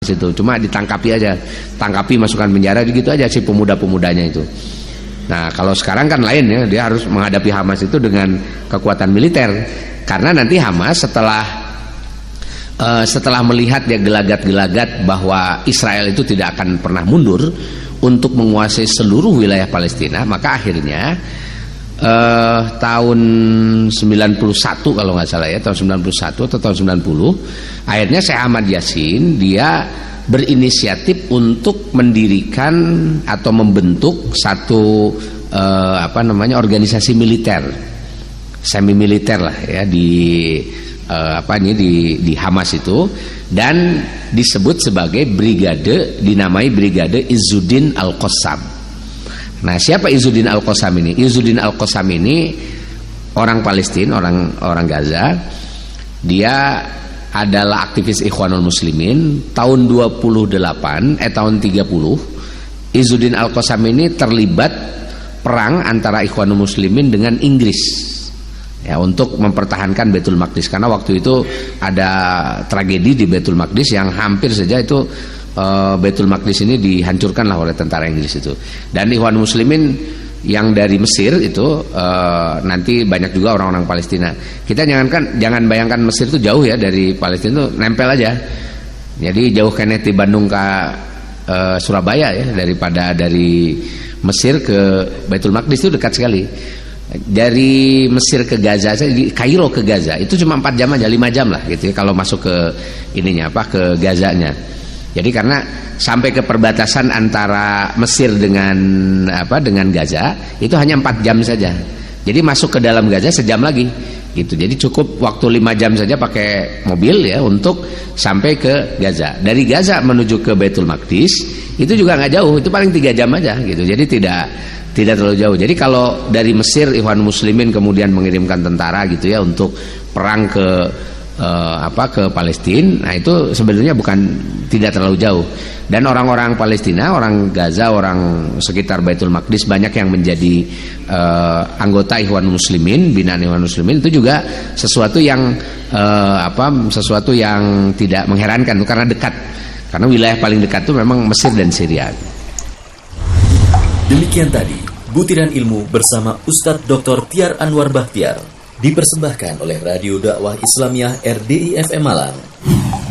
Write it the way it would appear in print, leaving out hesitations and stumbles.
situ, cuma ditangkapi aja, tangkapi masukkan penjara gitu aja si pemuda-pemudanya itu. Nah kalau sekarang kan lain ya, dia harus menghadapi Hamas itu dengan kekuatan militer, karena nanti Hamas setelah melihat dia gelagat-gelagat bahwa Israel itu tidak akan pernah mundur untuk menguasai seluruh wilayah Palestina, maka akhirnya tahun 91 kalau nggak salah ya, tahun 91 atau tahun 90, akhirnya Syekh Ahmad Yasin dia berinisiatif untuk mendirikan atau membentuk satu organisasi militer, semi militer lah ya di Hamas itu, dan disebut sebagai brigade, dinamai Brigade Izzuddin Al-Qassam. Nah, siapa Izzuddin Al-Qassam ini? Izzuddin Al-Qassam ini orang Palestina, orang Gaza. Dia adalah aktivis Ikhwanul Muslimin. Tahun 30 Izzuddin Al-Qassam ini terlibat perang antara Ikhwanul Muslimin dengan Inggris. Ya, untuk mempertahankan Baitul Maqdis, karena waktu itu ada tragedi di Baitul Maqdis yang hampir saja itu Baitul Maqdis ini dihancurkan lah oleh tentara Inggris itu. Dan Ikhwan Muslimin yang dari Mesir itu nanti banyak juga orang-orang Palestina. Kita jangan bayangkan Mesir itu jauh ya dari Palestina, itu nempel aja. Jadi jauh kene di Bandung ke Surabaya ya, daripada dari Mesir ke Baitul Maqdis itu dekat sekali. Dari Mesir ke Gaza, Kairo ke Gaza itu cuma 4 jam aja, 5 jam lah gitu ya, kalau masuk ke ke Gazanya. Jadi karena sampai ke perbatasan antara Mesir dengan Gaza itu hanya 4 jam saja. Jadi masuk ke dalam Gaza sejam lagi gitu. Jadi cukup waktu 5 jam saja pakai mobil ya untuk sampai ke Gaza. Dari Gaza menuju ke Baitul Maqdis itu juga nggak jauh, itu paling 3 jam aja gitu. Jadi tidak terlalu jauh. Jadi kalau dari Mesir Ikhwan Muslimin kemudian mengirimkan tentara gitu ya untuk perang ke Palestina, nah itu sebenarnya tidak terlalu jauh. Dan orang-orang Palestina, orang Gaza, orang sekitar Baitul Maqdis banyak yang menjadi anggota Ikhwan Muslimin, binaan Ikhwan Muslimin, itu juga sesuatu yang tidak mengherankan karena dekat. Karena wilayah paling dekat itu memang Mesir dan Syria. Demikian tadi butiran ilmu bersama Ustadz Dr. Tiar Anwar Bahtiar, dipersembahkan oleh Radio Dakwah Islamiyah RDI FM Malang.